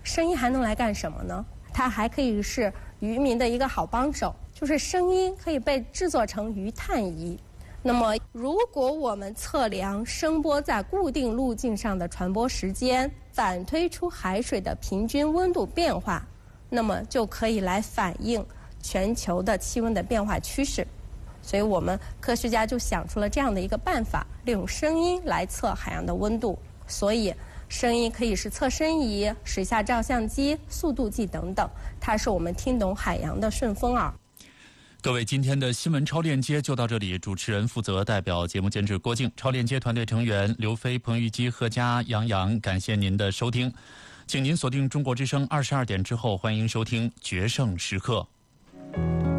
声音还能来干什么呢？它还可以是渔民的一个好帮手，就是声音可以被制作成鱼探仪。那么如果我们测量声波在固定路径上的传播时间，反推出海水的平均温度变化，那么就可以来反映全球的气温的变化趋势。所以我们科学家就想出了这样的一个办法，利用声音来测海洋的温度。所以声音可以是测深仪、水下照相机、速度计等等，它是我们听懂海洋的顺风耳。 各位，今天的新闻超链接就到这里，主持人负责，代表节目监制郭靖，超链接团队成员刘飞、彭玉基、贺佳、杨洋，感谢您的收听，请您锁定中国之声22点之后，欢迎收听决胜时刻。